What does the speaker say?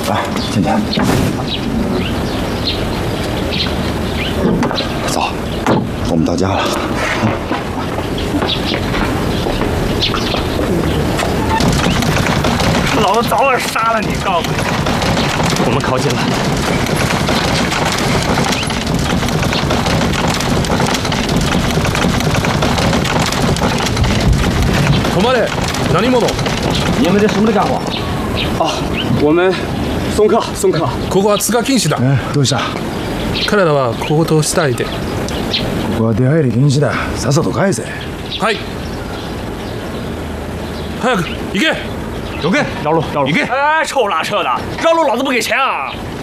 来，进去。走，我们到家了。 老子早晚杀了你！告诉你，我们靠近了。 止まれ！何者？ 你们这什么干活？啊，我们送客。 ここは通過禁止だ。 どうした？ 彼らはこことしたいで。 ここは出入り禁止だ。さっさと返せ。 はい。早く行け！ 走开，绕路！行け！哎，臭拉扯的，绕路老子不给钱啊！